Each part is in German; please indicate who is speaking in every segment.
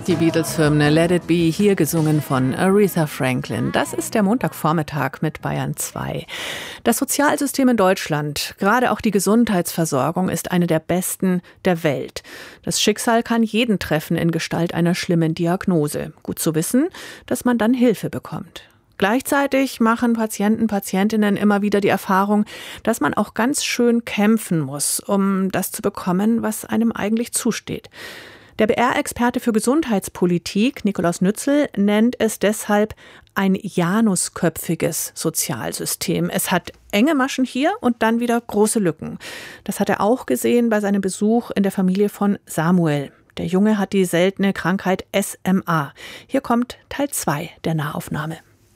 Speaker 1: Die Beatles-Hymne Let It Be, hier gesungen von Aretha Franklin. Das ist der Montagvormittag mit Bayern 2. Das Sozialsystem in Deutschland, gerade auch die Gesundheitsversorgung, ist eine der besten der Welt. Das Schicksal kann jeden treffen in Gestalt einer schlimmen Diagnose. Gut zu wissen, dass man dann Hilfe bekommt. Gleichzeitig machen Patienten, Patientinnen immer wieder die Erfahrung, dass man auch ganz schön kämpfen muss, um das zu bekommen, was einem eigentlich zusteht. Der BR-Experte für Gesundheitspolitik, Nikolaus Nützel, nennt es deshalb ein janusköpfiges Sozialsystem. Es hat enge Maschen hier und dann wieder große Lücken. Das hat er auch gesehen bei seinem Besuch in der Familie von Samuel. Der Junge hat die seltene Krankheit SMA. Hier kommt Teil 2 der Nahaufnahme.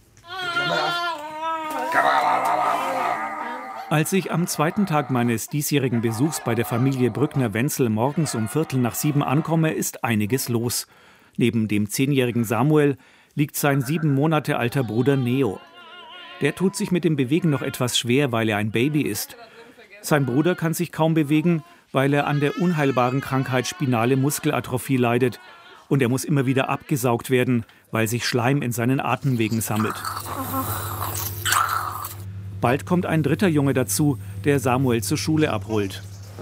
Speaker 2: Als ich am zweiten Tag meines diesjährigen Besuchs bei der Familie Brückner-Wenzel morgens um 6:45 ankomme, ist einiges los. Neben dem 10-jährigen Samuel liegt sein 7 Monate alter Bruder Neo. Der tut sich mit dem Bewegen noch etwas schwer, weil er ein Baby ist. Sein Bruder kann sich kaum bewegen, weil er an der unheilbaren Krankheit spinale Muskelatrophie leidet. Und er muss immer wieder abgesaugt werden, weil sich Schleim in seinen Atemwegen sammelt. Bald kommt ein dritter Junge dazu, der Samuel zur Schule abholt.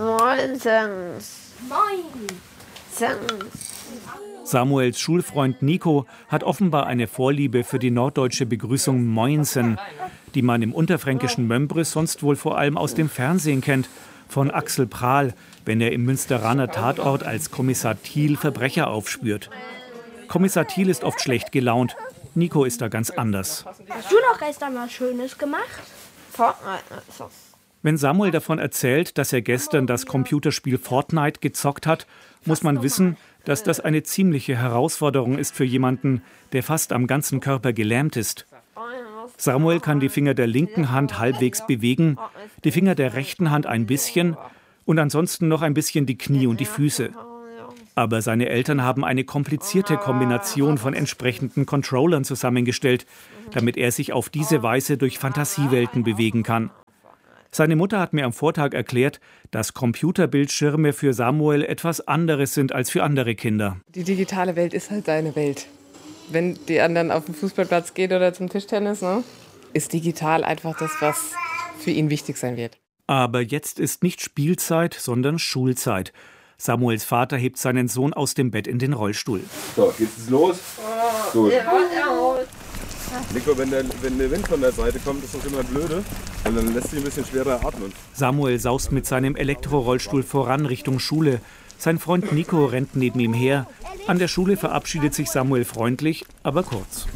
Speaker 2: Samuels Schulfreund Nico hat offenbar eine Vorliebe für die norddeutsche Begrüßung Moinsen, die man im unterfränkischen Mömbris sonst wohl vor allem aus dem Fernsehen kennt, von Axel Prahl, wenn er im Münsteraner Tatort als Kommissar Thiel Verbrecher aufspürt. Kommissar Thiel ist oft schlecht gelaunt, Nico ist da ganz anders.
Speaker 3: Hast du noch gestern was Schönes gemacht? Fortnite.
Speaker 2: Wenn Samuel davon erzählt, dass er gestern das Computerspiel Fortnite gezockt hat, muss man wissen, dass das eine ziemliche Herausforderung ist für jemanden, der fast am ganzen Körper gelähmt ist. Samuel kann die Finger der linken Hand halbwegs bewegen, die Finger der rechten Hand ein bisschen und ansonsten noch ein bisschen die Knie und die Füße. Aber seine Eltern haben eine komplizierte Kombination von entsprechenden Controllern zusammengestellt, damit er sich auf diese Weise durch Fantasiewelten bewegen kann. Seine Mutter hat mir am Vortag erklärt, dass Computerbildschirme für Samuel etwas anderes sind als für andere Kinder.
Speaker 4: Die digitale Welt ist halt seine Welt. Wenn die anderen auf den Fußballplatz gehen oder zum Tischtennis, ist digital einfach das, was für ihn wichtig sein wird.
Speaker 2: Aber jetzt ist nicht Spielzeit, sondern Schulzeit. Samuels Vater hebt seinen Sohn aus dem Bett in den Rollstuhl.
Speaker 5: So, geht's jetzt los? Gut. Nico, wenn der Wind von der Seite kommt, ist das immer blöde. Und dann lässt sich ein bisschen schwerer atmen.
Speaker 2: Samuel saust mit seinem Elektrorollstuhl voran Richtung Schule. Sein Freund Nico rennt neben ihm her. An der Schule verabschiedet sich Samuel freundlich, aber kurz.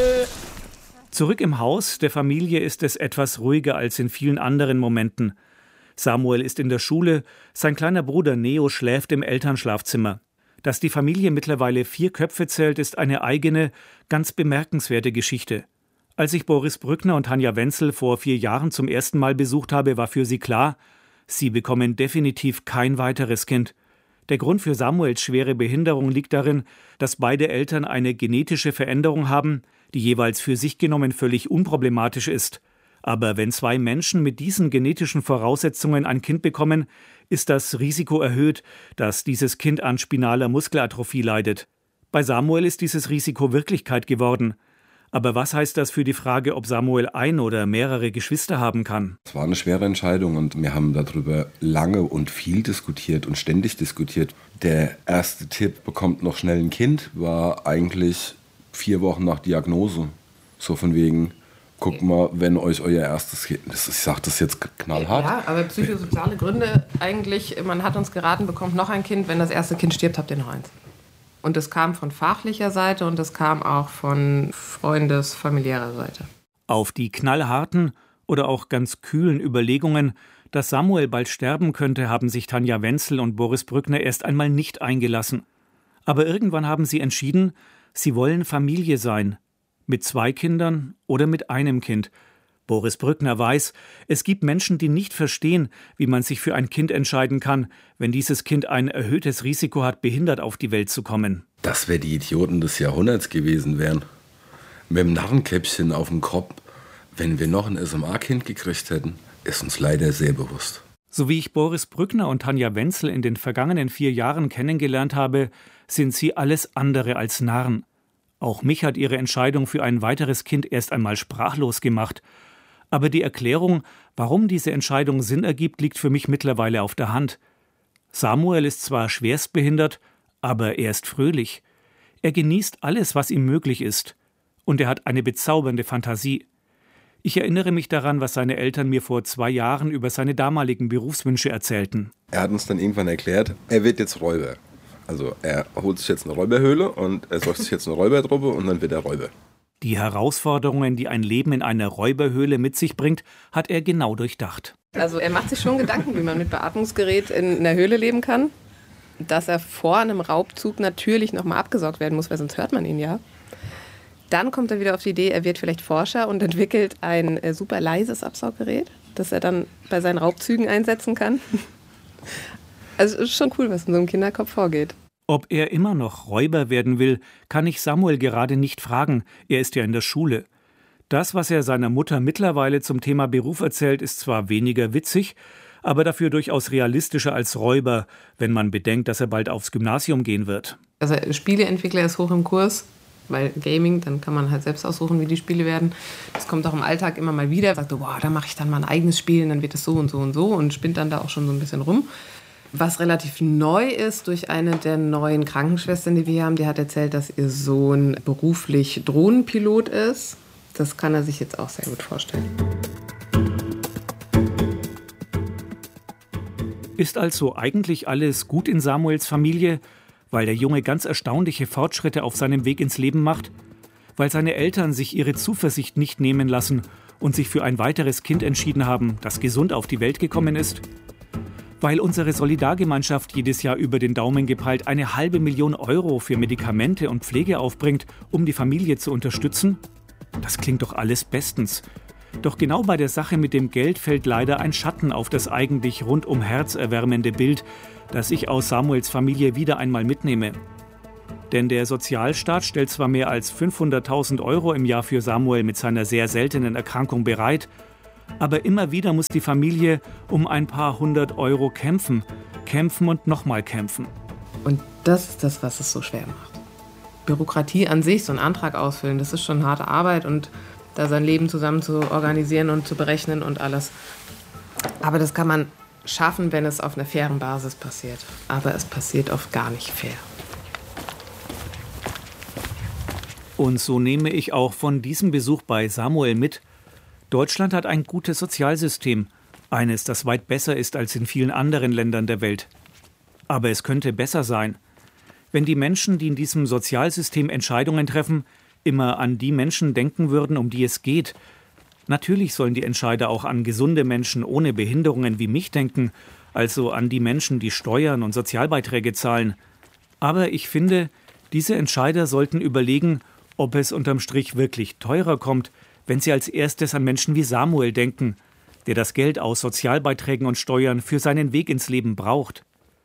Speaker 2: Zurück im Haus der Familie ist es etwas ruhiger als in vielen anderen Momenten. Samuel ist in der Schule, sein kleiner Bruder Neo schläft im Elternschlafzimmer. Dass die Familie mittlerweile 4 Köpfe zählt, ist eine eigene, ganz bemerkenswerte Geschichte. Als ich Boris Brückner und Tanja Wenzel vor 4 Jahren zum ersten Mal besucht habe, war für sie klar, sie bekommen definitiv kein weiteres Kind. Der Grund für Samuels schwere Behinderung liegt darin, dass beide Eltern eine genetische Veränderung haben, die jeweils für sich genommen völlig unproblematisch ist. Aber wenn 2 Menschen mit diesen genetischen Voraussetzungen ein Kind bekommen, ist das Risiko erhöht, dass dieses Kind an spinaler Muskelatrophie leidet. Bei Samuel ist dieses Risiko Wirklichkeit geworden. Aber was heißt das für die Frage, ob Samuel ein oder mehrere Geschwister haben kann?
Speaker 6: Es war eine schwere Entscheidung und wir haben darüber lange und viel diskutiert und ständig diskutiert. Der erste Tipp, bekommt noch schnell ein Kind, war eigentlich 4 Wochen nach Diagnose. So von wegen, guckt mal, wenn euch euer erstes Kind, ich sage das jetzt knallhart.
Speaker 4: Ja, aber psychosoziale Gründe eigentlich, man hat uns geraten, bekommt noch ein Kind, wenn das erste Kind stirbt, habt ihr noch eins. Und das kam von fachlicher Seite und das kam auch von familiärer Seite.
Speaker 2: Auf die knallharten oder auch ganz kühlen Überlegungen, dass Samuel bald sterben könnte, haben sich Tanja Wenzel und Boris Brückner erst einmal nicht eingelassen. Aber irgendwann haben sie entschieden, sie wollen Familie sein. Mit 2 Kindern oder mit einem Kind. Boris Brückner weiß, es gibt Menschen, die nicht verstehen, wie man sich für ein Kind entscheiden kann, wenn dieses Kind ein erhöhtes Risiko hat, behindert auf die Welt zu kommen.
Speaker 6: Dass wir die Idioten des Jahrhunderts gewesen wären. Mit dem Narrenkäppchen auf dem Kopf. Wenn wir noch ein SMA-Kind gekriegt hätten, ist uns leider sehr bewusst.
Speaker 2: So wie ich Boris Brückner und Tanja Wenzel in den vergangenen 4 Jahren kennengelernt habe, sind sie alles andere als Narren. Auch mich hat ihre Entscheidung für ein weiteres Kind erst einmal sprachlos gemacht. Aber die Erklärung, warum diese Entscheidung Sinn ergibt, liegt für mich mittlerweile auf der Hand. Samuel ist zwar schwerstbehindert, aber er ist fröhlich. Er genießt alles, was ihm möglich ist. Und er hat eine bezaubernde Fantasie. Ich erinnere mich daran, was seine Eltern mir vor 2 Jahren über seine damaligen Berufswünsche erzählten.
Speaker 6: Er hat uns dann irgendwann erklärt, er wird jetzt Räuber. Also er holt sich jetzt eine Räuberhöhle und er sucht sich jetzt eine Räubertruppe und dann wird er Räuber.
Speaker 2: Die Herausforderungen, die ein Leben in einer Räuberhöhle mit sich bringt, hat er genau durchdacht.
Speaker 4: Also er macht sich schon Gedanken, wie man mit Beatmungsgerät in einer Höhle leben kann. Dass er vor einem Raubzug natürlich nochmal abgesaugt werden muss, weil sonst hört man ihn ja. Dann kommt er wieder auf die Idee, er wird vielleicht Forscher und entwickelt ein super leises Absauggerät, das er dann bei seinen Raubzügen einsetzen kann. Also es ist schon cool, was in so einem Kinderkopf vorgeht.
Speaker 2: Ob er immer noch Räuber werden will, kann ich Samuel gerade nicht fragen. Er ist ja in der Schule. Das, was er seiner Mutter mittlerweile zum Thema Beruf erzählt, ist zwar weniger witzig, aber dafür durchaus realistischer als Räuber, wenn man bedenkt, dass er bald aufs Gymnasium gehen wird.
Speaker 4: Also Spieleentwickler ist hoch im Kurs, weil Gaming, dann kann man halt selbst aussuchen, wie die Spiele werden. Das kommt auch im Alltag immer mal wieder. Sagt so, boah, da mache ich dann mal ein eigenes Spiel und dann wird es so und so und so und spinnt dann da auch schon so ein bisschen rum. Was relativ neu ist, durch eine der neuen Krankenschwestern, die wir haben, die hat erzählt, dass ihr Sohn beruflich Drohnenpilot ist. Das kann er sich jetzt auch sehr gut vorstellen.
Speaker 2: Ist also eigentlich alles gut in Samuels Familie, weil der Junge ganz erstaunliche Fortschritte auf seinem Weg ins Leben macht? Weil seine Eltern sich ihre Zuversicht nicht nehmen lassen und sich für ein weiteres Kind entschieden haben, das gesund auf die Welt gekommen ist? Weil unsere Solidargemeinschaft jedes Jahr über den Daumen gepeilt 500.000 Euro für Medikamente und Pflege aufbringt, um die Familie zu unterstützen? Das klingt doch alles bestens. Doch genau bei der Sache mit dem Geld fällt leider ein Schatten auf das eigentlich rundum herzerwärmende Bild, das ich aus Samuels Familie wieder einmal mitnehme. Denn der Sozialstaat stellt zwar mehr als 500.000 Euro im Jahr für Samuel mit seiner sehr seltenen Erkrankung bereit, aber immer wieder muss die Familie um ein paar 100 Euro kämpfen und nochmal kämpfen.
Speaker 4: Und das ist das, was es so schwer macht. Bürokratie an sich, so einen Antrag ausfüllen, das ist schon harte Arbeit und da sein Leben zusammen zu organisieren und zu berechnen und alles. Aber das kann man schaffen, wenn es auf einer fairen Basis passiert. Aber es passiert oft gar nicht fair.
Speaker 2: Und so nehme ich auch von diesem Besuch bei Samuel mit: Deutschland hat ein gutes Sozialsystem, eines, das weit besser ist als in vielen anderen Ländern der Welt. Aber es könnte besser sein, wenn die Menschen, die in diesem Sozialsystem Entscheidungen treffen, immer an die Menschen denken würden, um die es geht. Natürlich sollen die Entscheider auch an gesunde Menschen ohne Behinderungen wie mich denken, also an die Menschen, die Steuern und Sozialbeiträge zahlen. Aber ich finde, diese Entscheider sollten überlegen, ob es unterm Strich wirklich teurer kommt, wenn sie als erstes an Menschen wie Samuel denken, der das Geld aus Sozialbeiträgen und Steuern für seinen Weg ins Leben braucht.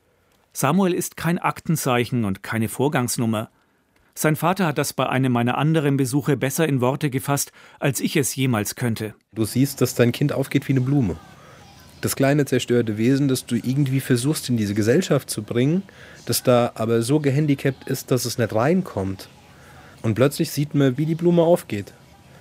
Speaker 2: Samuel ist kein Aktenzeichen und keine Vorgangsnummer. Sein Vater hat das bei einem meiner anderen Besuche besser in Worte gefasst, als ich es jemals könnte.
Speaker 7: Du siehst, dass dein Kind aufgeht wie eine Blume. Das kleine zerstörte Wesen, das du irgendwie versuchst in diese Gesellschaft zu bringen, das da aber so gehandicapt ist, dass es nicht reinkommt. Und plötzlich sieht man, wie die Blume aufgeht.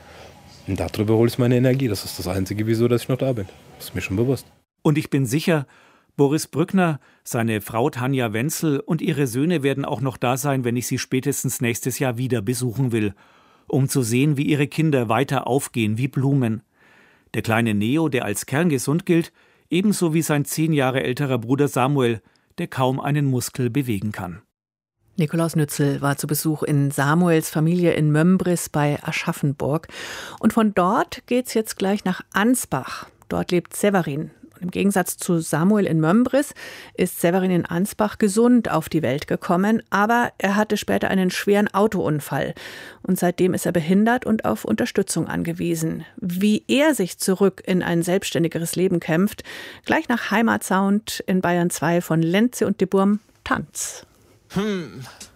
Speaker 7: Und darüber hole ich meine Energie. Das ist das Einzige, wieso dass ich noch da bin. Das ist mir schon bewusst.
Speaker 2: Und ich bin sicher, Boris Brückner, seine Frau Tanja Wenzel und ihre Söhne werden auch noch da sein, wenn ich sie spätestens nächstes Jahr wieder besuchen will, um zu sehen, wie ihre Kinder weiter aufgehen wie Blumen. Der kleine Neo, der als kerngesund gilt, ebenso wie sein 10 Jahre älterer Bruder Samuel, der kaum einen Muskel bewegen kann.
Speaker 1: Nikolaus Nützel war zu Besuch in Samuels Familie in Mömbris bei Aschaffenburg. Und von dort geht's jetzt gleich nach Ansbach. Dort lebt Severin. Und im Gegensatz zu Samuel in Mömbris ist Severin in Ansbach gesund auf die Welt gekommen, aber er hatte später einen schweren Autounfall. Und seitdem ist er behindert und auf Unterstützung angewiesen. Wie er sich zurück in ein selbstständigeres Leben kämpft, gleich nach Heimatsound in Bayern 2 von Lenze und de Burm, Tanz.